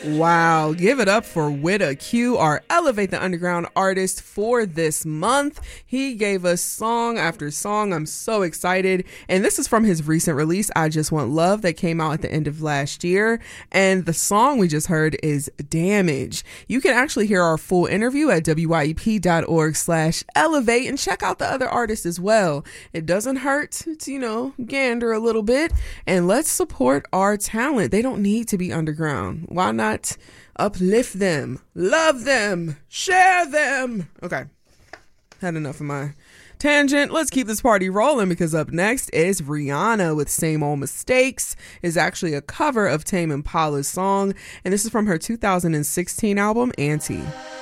Wow, give it up for Wida Q, our Elevate the Underground artist for this month. He gave us song after song. I'm so excited. And this is from his recent release, I Just Want Love, that came out at the end of last year. And the song we just heard is Damage. You can actually hear our full interview at wyep.org/elevate and check out the other artists as well. It doesn't hurt to, gander a little bit. And let's support our talent. They don't need to be underground. Why not uplift them, love them, share them? Okay, had enough of my tangent. Let's keep this party rolling, because up next is Rihanna with Same Old Mistakes. Is actually a cover of Tame Impala's song, and this is from her 2016 album, Auntie.